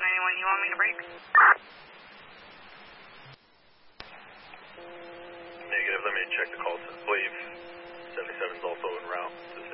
91, you want me to break? Negative, let me check the call to Wave. 77 is also en route. This is